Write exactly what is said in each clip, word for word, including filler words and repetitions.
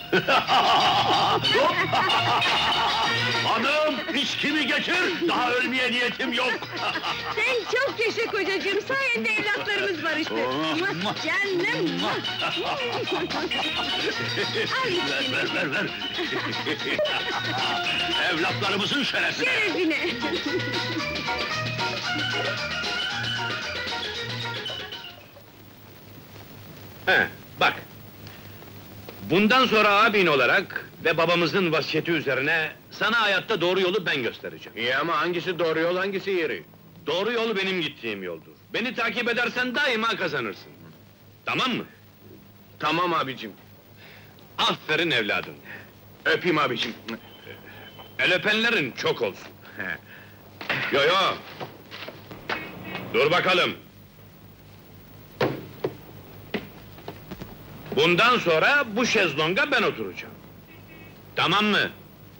Hanım, içkimi getir, daha ölmeye niyetim yok. Sen çok yaşa kocacığım, sayende evlatlarımız barıştı. Oh, Muah, Canım! muah. Al Ver, içkini. ver, ver, ver! Evlatlarımızın şerefine! Şerefine! He, bak! Bundan sonra abin olarak ve babamızın vasiyeti üzerine sana hayatta doğru yolu ben göstereceğim. İyi ama hangisi doğru yol, hangisi yeri? Doğru yol benim gittiğim yoldur. Beni takip edersen daima kazanırsın. Tamam mı? Tamam abicim. Aferin evladım. Öpeyim abicim. El öpenlerin çok olsun. Yo yo! Dur bakalım! Bundan sonra bu şezlonga ben oturacağım. Tamam mı?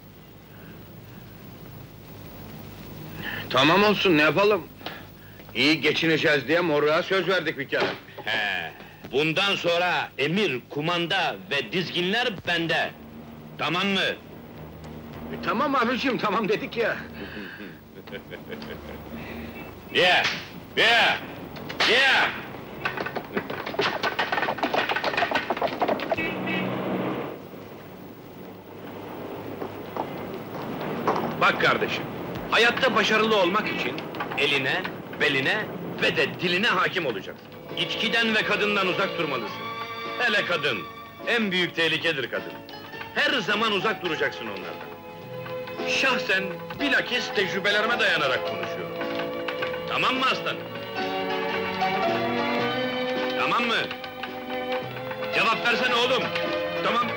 Tamam olsun, ne yapalım? İyi geçineceğiz diye morluğa söz verdik bir kere. He. Bundan sonra emir, kumanda ve dizginler bende. Tamam mı? E, tamam abicim, tamam dedik ya. Yeah! Yeah! Yeah! Bak kardeşim, hayatta başarılı olmak için eline, beline ve de diline hakim olacaksın. İçkiden ve kadından uzak durmalısın. Hele kadın, en büyük tehlikedir kadın. Her zaman uzak duracaksın onlardan. Şahsen bilakis tecrübelerime dayanarak konuşuyorum. Tamam mı aslanım? Tamam mı? Cevap versene oğlum! Tamam.